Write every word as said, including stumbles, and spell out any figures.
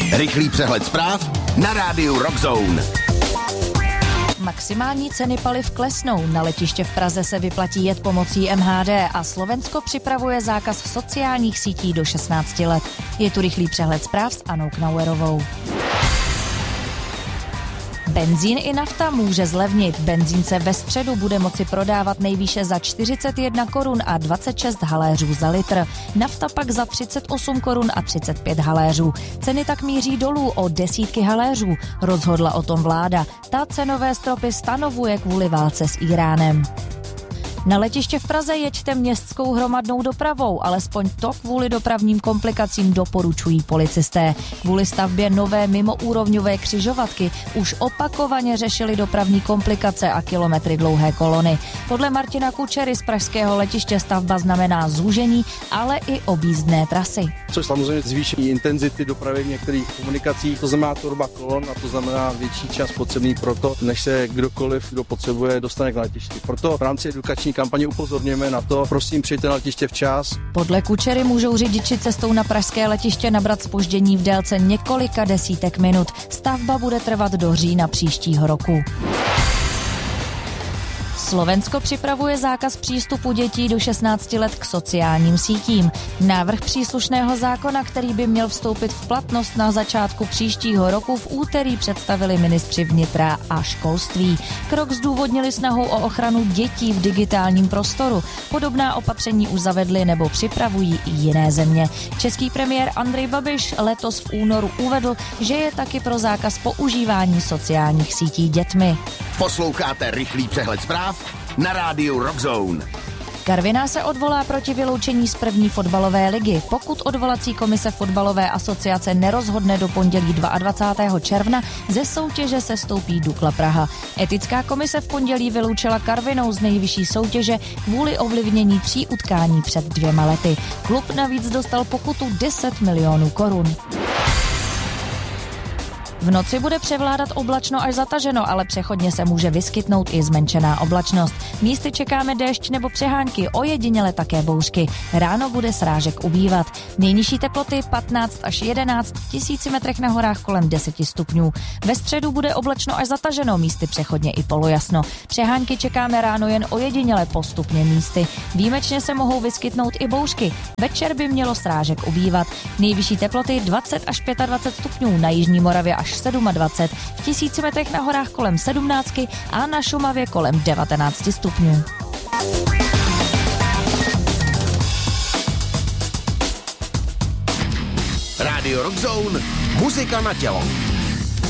Rychlý přehled zpráv na rádiu Rockzone. Maximální ceny paliv klesnou, na letiště v Praze se vyplatí jet pomocí M H D a Slovensko připravuje zákaz sociálních sítí do šestnácti let. Je tu rychlý přehled zpráv s Anou Knauerovou. Benzín i nafta může zlevnit. Benzín se ve středu bude moci prodávat nejvýše za čtyřicet jedna korun a dvacet šest haléřů za litr. Nafta pak za třicet osm korun a třicet pět haléřů. Ceny tak míří dolů o desítky haléřů. Rozhodla o tom vláda. Ta cenové stropy stanovuje kvůli válce s Íránem. Na letiště v Praze jeďte městskou hromadnou dopravou, alespoň to kvůli dopravním komplikacím doporučují policisté. Kvůli stavbě nové mimoúrovňové křižovatky už opakovaně řešili dopravní komplikace a kilometry dlouhé kolony. Podle Martina Kučery z pražského letiště stavba znamená zúžení, ale i objízdné trasy. Což samozřejmě zvýší intenzity dopravy v některých komunikacích, to znamená tvorba kolon a to znamená větší čas potřebný pro to, než se kdokoliv, kdo potřebuje, dostane k letišti. Proto v rámci edukační kampaně upozorňujeme na to, prosím, přijďte na letiště včas. Podle Kučery můžou řidiči cestou na pražské letiště nabrat zpoždění v délce několika desítek minut. Stavba bude trvat do října příštího roku. Slovensko připravuje zákaz přístupu dětí do šestnácti let k sociálním sítím. Návrh příslušného zákona, který by měl vstoupit v platnost na začátku příštího roku, v úterý představili ministři vnitra a školství. Krok zdůvodnili snahou o ochranu dětí v digitálním prostoru. Podobná opatření už zavedly nebo připravují i jiné země. Český premiér Andrej Babiš letos v únoru uvedl, že je taky pro zákaz používání sociálních sítí dětmi. Posloucháte rychlý přehled zpráv na rádiu Rockzone. Karviná se odvolá proti vyloučení z první fotbalové ligy. Pokud odvolací komise fotbalové asociace nerozhodne do pondělí dvacátého druhého června, ze soutěže se stoupí Dukla Praha. Etická komise v pondělí vyloučila Karvinou z nejvyšší soutěže kvůli ovlivnění tří utkání před dvěma lety. Klub navíc dostal pokutu deset milionů korun. V noci bude převládat oblačno až zataženo, ale přechodně se může vyskytnout i zmenšená oblačnost. Místy čekáme déšť nebo přehánky, ojediněle také bouřky. Ráno bude srážek ubývat. Nejnižší teploty patnáct až jedenáct, v tisíci metrech na horách kolem deset stupňů. Ve středu bude oblačno až zataženo, místy přechodně i polojasno. Přehánky čekáme ráno jen ojediněle postupně místy. Výjimečně se mohou vyskytnout i bouřky. Večer by mělo srážek ubývat. Nejvyšší teploty dvacet až dvacet pět stupňů, na jižní Moravě až dvacet sedm, v tisíci metrech na horách kolem sedmnáct a na Šumavě kolem devatenáct stupňů. Rádio Rockzone, muzika na tělo.